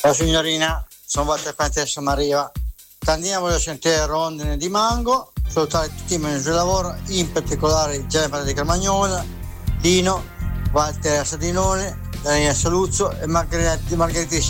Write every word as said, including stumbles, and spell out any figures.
Ciao signorina, sono Walter Pantessa Maria. Tandina voglio sentire rondine di mango, salutare tutti i miei di lavoro, in particolare Gianni di Carmagnola, Dino, Walter Sadinone, Daniele Saluzzo e Margherita